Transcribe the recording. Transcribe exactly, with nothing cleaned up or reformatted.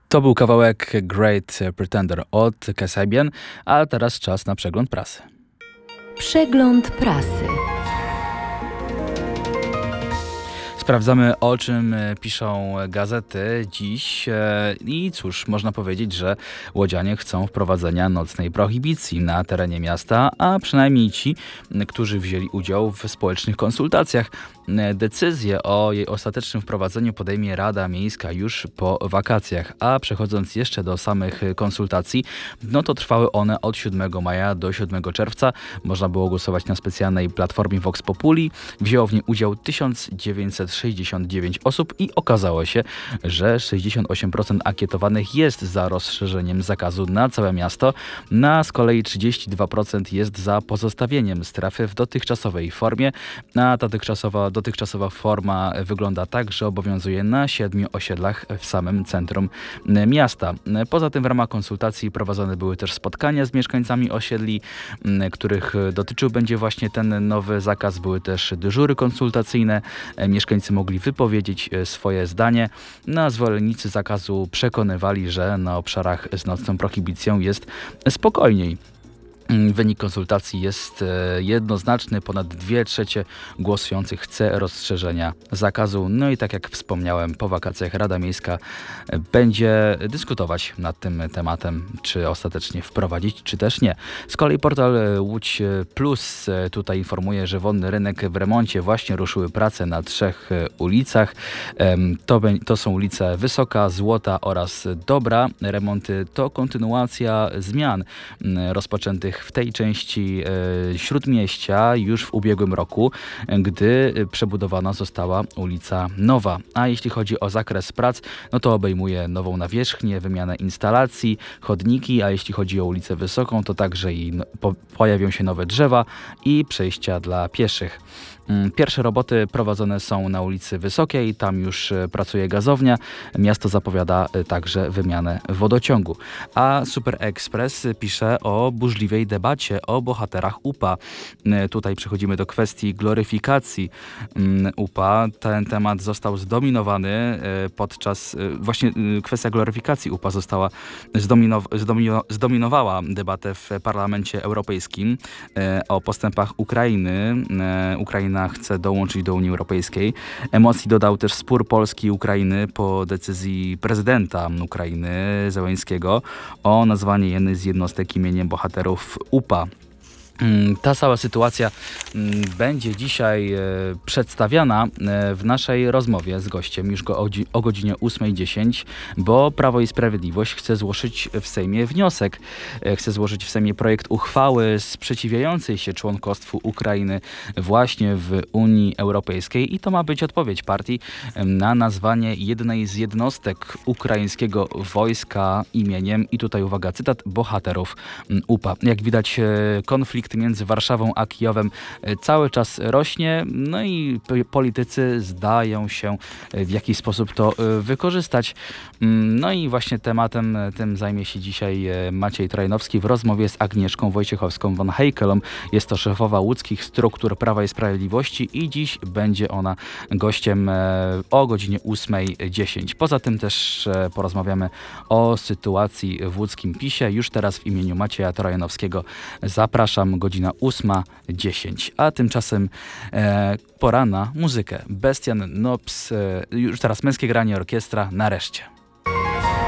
To był kawałek Great Pretender od Kasabian, a teraz czas na przegląd prasy. Przegląd prasy. Sprawdzamy, o czym piszą gazety dziś i cóż, można powiedzieć, że łodzianie chcą wprowadzenia nocnej prohibicji na terenie miasta, a przynajmniej ci, którzy wzięli udział w społecznych konsultacjach. Decyzję o jej ostatecznym wprowadzeniu podejmie Rada Miejska już po wakacjach, a przechodząc jeszcze do samych konsultacji, no to trwały one od siódmego maja do siódmego czerwca. Można było głosować na specjalnej platformie Vox Populi. Wzięło w niej udział tysiąc dziewięćset sześćdziesiąt dziewięć osób i okazało się, że sześćdziesiąt osiem procent ankietowanych jest za rozszerzeniem zakazu na całe miasto, na z kolei trzydzieści dwa procent jest za pozostawieniem strefy w dotychczasowej formie, a ta dotychczasowa, dotychczasowa forma wygląda tak, że obowiązuje na siedmiu osiedlach w samym centrum miasta. Poza tym w ramach konsultacji prowadzone były też spotkania z mieszkańcami osiedli, których dotyczył będzie właśnie ten nowy zakaz. Były też dyżury konsultacyjne. Mieszkańcy mogli wypowiedzieć swoje zdanie. No, a zwolennicy zakazu przekonywali, że na obszarach z nocną prohibicją jest spokojniej. Wynik konsultacji jest jednoznaczny. Ponad dwie trzecie głosujących chce rozszerzenia zakazu. No i tak jak wspomniałem, po wakacjach Rada Miejska będzie dyskutować nad tym tematem, czy ostatecznie wprowadzić, czy też nie. Z kolei portal Łódź Plus tutaj informuje, że wodny rynek w remoncie. Właśnie ruszyły prace na trzech ulicach. To, to są ulice Wysoka, Złota oraz Dobra. Remonty to kontynuacja zmian rozpoczętych w tej części e, Śródmieścia już w ubiegłym roku, gdy przebudowana została ulica Nowa. A jeśli chodzi o zakres prac, no to obejmuje nową nawierzchnię, wymianę instalacji, chodniki, a jeśli chodzi o ulicę Wysoką, to także i no, po, pojawią się nowe drzewa i przejścia dla pieszych. Pierwsze roboty prowadzone są na ulicy Wysokiej, tam już pracuje gazownia. Miasto zapowiada także wymianę wodociągu. A Super Express pisze o burzliwej debacie o bohaterach U P A. Tutaj przechodzimy do kwestii gloryfikacji U P A. Ten temat został zdominowany podczas, właśnie kwestia gloryfikacji U P A została zdominow- zdomino- zdominowała debatę w Parlamencie Europejskim o postępach Ukrainy. Ukraina chce dołączyć do Unii Europejskiej. Emocji dodał też spór Polski i Ukrainy po decyzji prezydenta Ukrainy Zełenskiego o nazwanie jednej z jednostek imieniem bohaterów U P A. Ta cała sytuacja będzie dzisiaj przedstawiana w naszej rozmowie z gościem już go o godzinie ósma dziesięć, bo Prawo i Sprawiedliwość chce złożyć w Sejmie wniosek. Chce złożyć w Sejmie projekt uchwały sprzeciwiającej się członkostwu Ukrainy właśnie w Unii Europejskiej i to ma być odpowiedź partii na nazwanie jednej z jednostek ukraińskiego wojska imieniem, i tutaj uwaga, cytat, bohaterów U P A. Jak widać, konflikt między Warszawą a Kijowem cały czas rośnie, no i politycy zdają się w jakiś sposób to wykorzystać. No i właśnie tematem tym zajmie się dzisiaj Maciej Trojanowski w rozmowie z Agnieszką Wojciechowską-von Heikelą. Jest to szefowa łódzkich struktur Prawa i Sprawiedliwości i dziś będzie ona gościem o godzinie ósma dziesięć. Poza tym też porozmawiamy o sytuacji w łódzkim PiSie. Już teraz w imieniu Macieja Trojanowskiego zapraszam, godzina ósma dziesięć. A tymczasem e, pora na muzykę. Bestian Nops, e, już teraz męskie granie orkiestra, nareszcie.